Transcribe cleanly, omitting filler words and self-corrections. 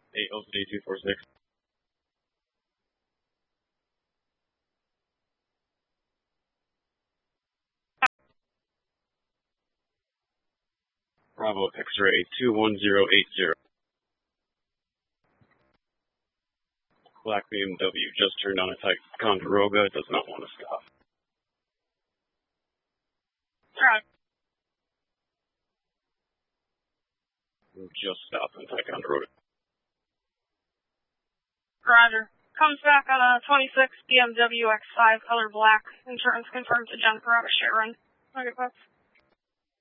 8LC246. Bravo X-ray 21080. Black BMW just turned on its Ticonderoga. It does not want to stop. Alright. Just stopped in Ticonderoga. Roger. Comes back on a 26 BMW X5 color black. Insurance confirmed to Jennifer out of Sharon. Okay, folks.